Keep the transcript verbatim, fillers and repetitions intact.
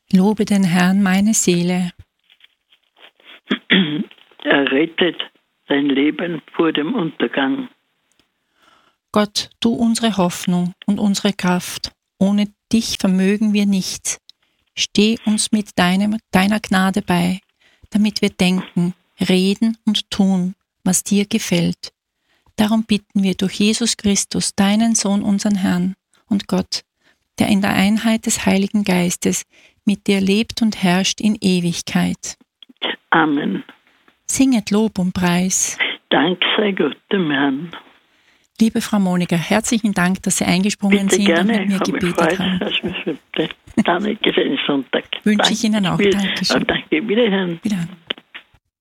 Lobe den Herrn, meine Seele. Er rettet dein Leben vor dem Untergang. Gott, du unsere Hoffnung und unsere Kraft. Ohne dich vermögen wir nichts. Steh uns mit deinem, deiner Gnade bei, damit wir denken, reden und tun, was dir gefällt. Darum bitten wir durch Jesus Christus, deinen Sohn, unseren Herrn und Gott, der in der Einheit des Heiligen Geistes mit dir lebt und herrscht in Ewigkeit. Amen. Singet Lob und Preis. Dank sei Gott dem Herrn. Liebe Frau Monika, herzlichen Dank, dass Sie eingesprungen Bitte sind gerne. und mit mir Ich gebetet gefreut, haben. dass wir Danke, schönen Sonntag. Wünsche ich Ihnen auch. Danke. Dankeschön. Danke, wiederhören. Wiederhören.